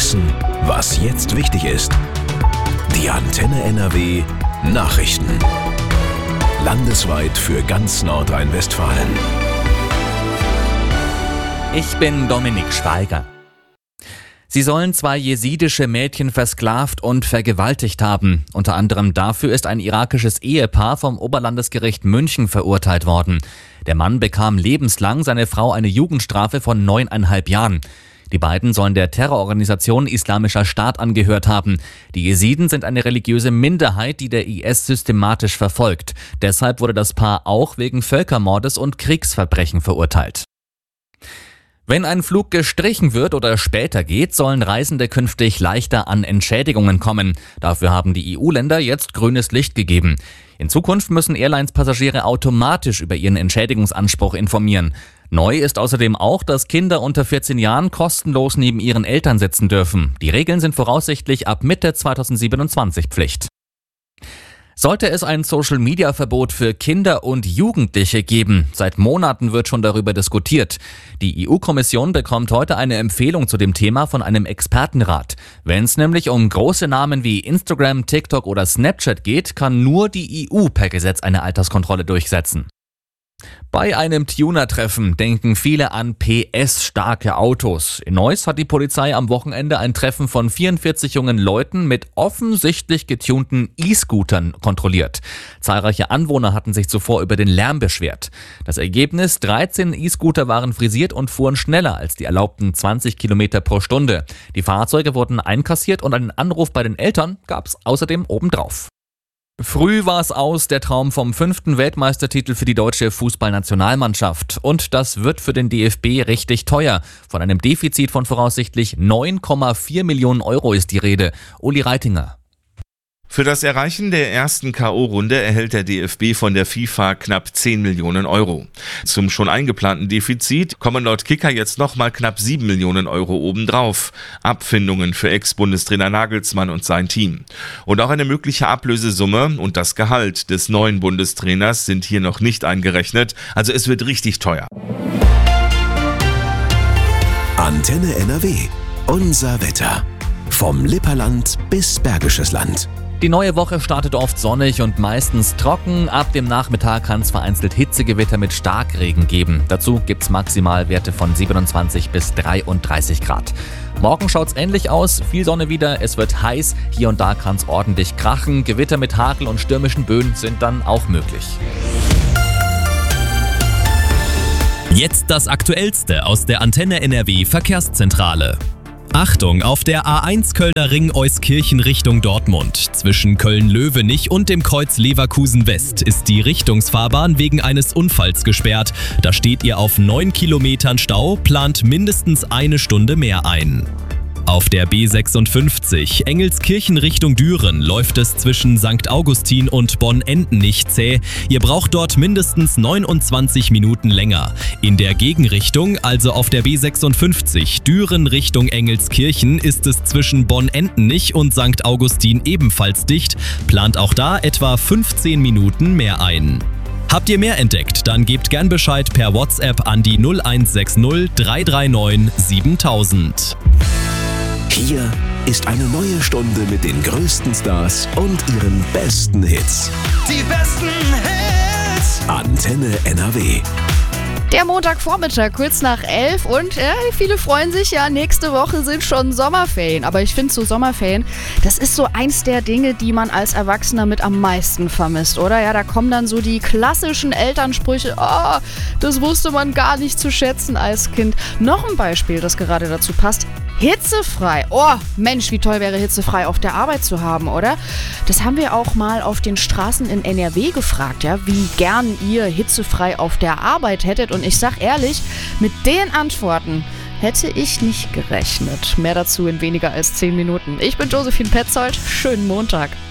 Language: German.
wissen, was jetzt wichtig ist. Die Antenne NRW Nachrichten. Landesweit für ganz Nordrhein-Westfalen. Ich bin Dominik Schweiger. Sie sollen 2 jesidische Mädchen versklavt und vergewaltigt haben. Unter anderem dafür ist ein irakisches Ehepaar vom Oberlandesgericht München verurteilt worden. Der Mann bekam lebenslang, seine Frau eine Jugendstrafe von 9,5 Jahren. Die beiden sollen der Terrororganisation Islamischer Staat angehört haben. Die Jesiden sind eine religiöse Minderheit, die der IS systematisch verfolgt. Deshalb wurde das Paar auch wegen Völkermordes und Kriegsverbrechen verurteilt. Wenn ein Flug gestrichen wird oder später geht, sollen Reisende künftig leichter an Entschädigungen kommen. Dafür haben die EU-Länder jetzt grünes Licht gegeben. In Zukunft müssen Airlines-Passagiere automatisch über ihren Entschädigungsanspruch informieren. Neu ist außerdem auch, dass Kinder unter 14 Jahren kostenlos neben ihren Eltern sitzen dürfen. Die Regeln sind voraussichtlich ab Mitte 2027 Pflicht. Sollte es ein Social-Media-Verbot für Kinder und Jugendliche geben? Seit Monaten wird schon darüber diskutiert. Die EU-Kommission bekommt heute eine Empfehlung zu dem Thema von einem Expertenrat. Wenn es nämlich um große Namen wie Instagram, TikTok oder Snapchat geht, kann nur die EU per Gesetz eine Alterskontrolle durchsetzen. Bei einem Tuner-Treffen denken viele an PS-starke Autos. In Neuss hat die Polizei am Wochenende ein Treffen von 44 jungen Leuten mit offensichtlich getunten E-Scootern kontrolliert. Zahlreiche Anwohner hatten sich zuvor über den Lärm beschwert. Das Ergebnis: 13 E-Scooter waren frisiert und fuhren schneller als die erlaubten 20 Kilometer pro Stunde. Die Fahrzeuge wurden einkassiert und einen Anruf bei den Eltern gab es außerdem obendrauf. Früh war es aus, der Traum vom 5. Weltmeistertitel für die deutsche Fußballnationalmannschaft. Und das wird für den DFB richtig teuer. Von einem Defizit von voraussichtlich 9,4 Millionen Euro ist die Rede. Uli Reitinger. Für das Erreichen der ersten K.O.-Runde erhält der DFB von der FIFA knapp 10 Millionen Euro. Zum schon eingeplanten Defizit kommen laut Kicker jetzt nochmal knapp 7 Millionen Euro obendrauf. Abfindungen für Ex-Bundestrainer Nagelsmann und sein Team. Und auch eine mögliche Ablösesumme und das Gehalt des neuen Bundestrainers sind hier noch nicht eingerechnet. Also es wird richtig teuer. Antenne NRW. Unser Wetter. Vom Lipperland bis Bergisches Land. Die neue Woche startet oft sonnig und meistens trocken. Ab dem Nachmittag kann es vereinzelt Hitzegewitter mit Starkregen geben. Dazu gibt es Maximalwerte von 27 bis 33 Grad. Morgen schaut es ähnlich aus, viel Sonne wieder, es wird heiß, hier und da kann es ordentlich krachen. Gewitter mit Hagel und stürmischen Böen sind dann auch möglich. Jetzt das Aktuellste aus der Antenne NRW Verkehrszentrale. Achtung, auf der A1 Kölner Ring Euskirchen Richtung Dortmund. Zwischen Köln-Löwenich und dem Kreuz Leverkusen West ist die Richtungsfahrbahn wegen eines Unfalls gesperrt. Da steht ihr auf 9 Kilometern Stau, plant mindestens eine Stunde mehr ein. Auf der B56 Engelskirchen Richtung Düren läuft es zwischen St. Augustin und Bonn-Entenich zäh. Ihr braucht dort mindestens 29 Minuten länger. In der Gegenrichtung, also auf der B56 Düren Richtung Engelskirchen, ist es zwischen Bonn-Entenich und St. Augustin ebenfalls dicht. Plant auch da etwa 15 Minuten mehr ein. Habt ihr mehr entdeckt? Dann gebt gern Bescheid per WhatsApp an die 0160 339 7000. Hier ist eine neue Stunde mit den größten Stars und ihren besten Hits. Die besten Hits! Antenne NRW. Der Montagvormittag, kurz nach 11 und viele freuen sich ja, nächste Woche sind schon Sommerferien. Aber ich finde so Sommerferien, das ist so eins der Dinge, die man als Erwachsener mit am meisten vermisst, oder? Ja, da kommen dann so die klassischen Elternsprüche, oh, das wusste man gar nicht zu schätzen als Kind. Noch ein Beispiel, das gerade dazu passt. Hitzefrei. Oh, Mensch, wie toll wäre hitzefrei auf der Arbeit zu haben, oder? Das haben wir auch mal auf den Straßen in NRW gefragt, ja, wie gern ihr hitzefrei auf der Arbeit hättet. Und ich sag ehrlich, mit den Antworten hätte ich nicht gerechnet. Mehr dazu in weniger als 10 Minuten. Ich bin Josephine Petzold. Schönen Montag.